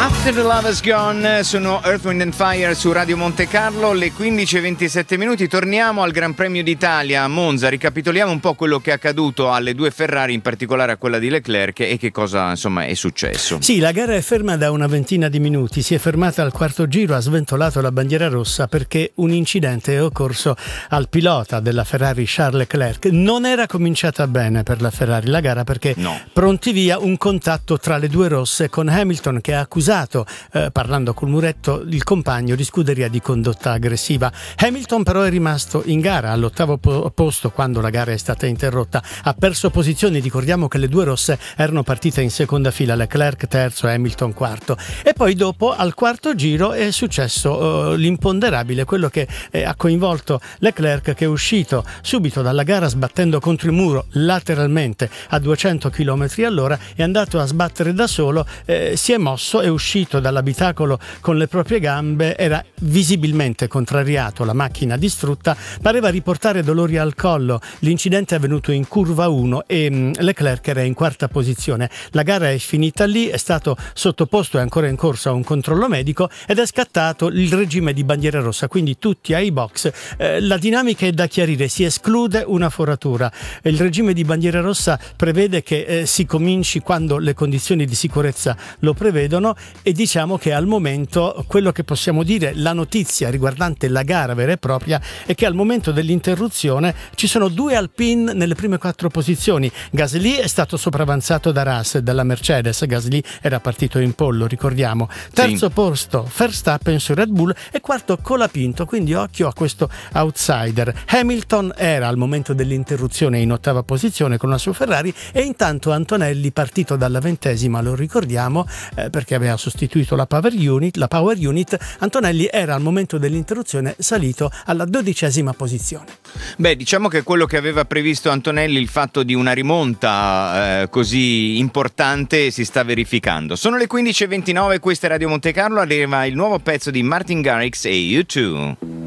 After the Love Is Gone sono Earth, Wind and Fire su Radio Monte Carlo, le 15:27 minuti. Torniamo al Gran Premio d'Italia a Monza, ricapitoliamo un po' quello che è accaduto alle due Ferrari, in particolare a quella di Leclerc, e che cosa insomma è successo. Sì, la gara è ferma da una ventina di minuti, si è fermata al quarto giro, ha sventolato la bandiera rossa perché un incidente è occorso al pilota della Ferrari Charles Leclerc. Non era cominciata bene per la Ferrari la gara perché pronti via un contatto tra le due rosse con Hamilton che ha accusato, parlando col muretto, il compagno di scuderia di condotta aggressiva. Hamilton però è rimasto in gara all'ottavo posto quando la gara è stata interrotta, ha perso posizioni, ricordiamo che le due rosse erano partite in seconda fila, Leclerc terzo e Hamilton quarto, e poi dopo al quarto giro è successo l'imponderabile, quello che ha coinvolto Leclerc, che è uscito subito dalla gara sbattendo contro il muro lateralmente a 200 km all'ora, è andato a sbattere da solo, si è mosso, è uscito dall'abitacolo con le proprie gambe, era visibilmente contrariato, la macchina distrutta, pareva riportare dolori al collo. L'incidente è avvenuto in curva 1 e Leclerc era in quarta posizione. La gara è finita lì, è stato sottoposto, è ancora in corso, a un controllo medico ed è scattato il regime di bandiera rossa, quindi tutti ai box. La dinamica è da chiarire, si esclude una foratura. Il regime di bandiera rossa prevede che si cominci quando le condizioni di sicurezza lo prevedono, e diciamo che al momento quello che possiamo dire, la notizia riguardante la gara vera e propria, è che al momento dell'interruzione ci sono due Alpine nelle prime 4 posizioni. Gasly è stato sopravanzato da Russell dalla Mercedes, Gasly era partito in pollo, ricordiamo. Terzo posto Verstappen su Red Bull e quarto Colapinto, quindi occhio a questo outsider. Hamilton era al momento dell'interruzione in ottava posizione con la sua Ferrari, e intanto Antonelli, partito dalla 20ª, lo ricordiamo, perché aveva sostituito la Power Unit, Antonelli era al momento dell'interruzione salito alla 12ª posizione. Beh, diciamo che quello che aveva previsto Antonelli, il fatto di una rimonta così importante, si sta verificando. Sono le 15:29, questa è Radio Monte Carlo, arriva il nuovo pezzo di Martin Garrix e U2.